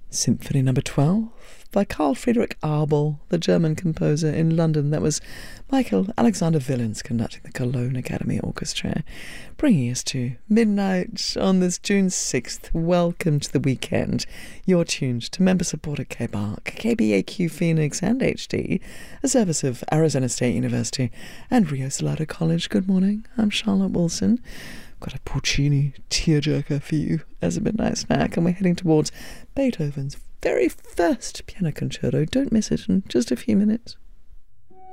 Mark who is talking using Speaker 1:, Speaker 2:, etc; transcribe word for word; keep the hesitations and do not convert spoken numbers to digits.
Speaker 1: Symphony Number twelve by Carl Friedrich Abel, the German composer in London. That was Michael Alexander Willens conducting the Cologne Academy Orchestra, bringing us to midnight on this June sixth. Welcome to the weekend. You're tuned to member-supported K B A R C, K B A Q Phoenix and H D, a service of Arizona State University and Rio Salado College. Good morning, I'm Charlotte Wilson. Got a Puccini tearjerker for you as a midnight snack, and we're heading towards Beethoven's very first piano concerto. Don't miss it in just a few minutes.